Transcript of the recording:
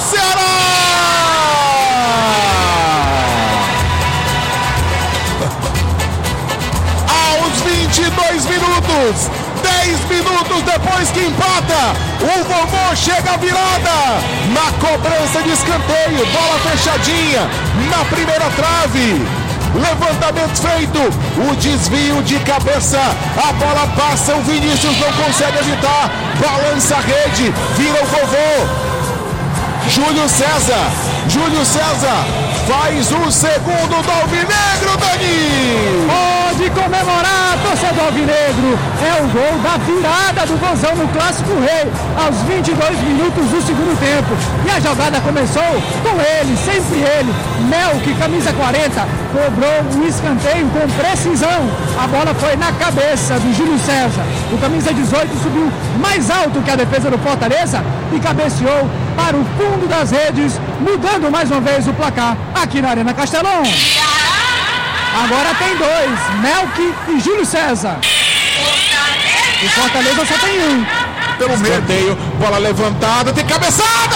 Ceará! Aos 22 minutos, 10 minutos depois que empata, o Vovô chega à virada, na cobrança de escanteio, bola fechadinha, na primeira trave, levantamento feito, o desvio de cabeça, a bola passa, o Vinícius não consegue evitar, balança a rede, vira o Vovô, Júlio César faz o segundo do Alvinegro, Dani! Pode comemorar, torcedor alvinegro, é o gol da virada do Vozão no Clássico Rei, aos 22 minutos do segundo tempo, e a jogada começou com ele, sempre ele, Melk, camisa 40, cobrou um escanteio com precisão, a bola foi na cabeça do Júlio César, o camisa 18 subiu mais alto que a defesa do Fortaleza e cabeceou para o fundo das redes, mudando mais uma vez o placar aqui na Arena Castelão. Agora tem dois, Melk e Júlio César. O Fortaleza só tem um. Pelo escanteio, bola levantada, tem cabeçada!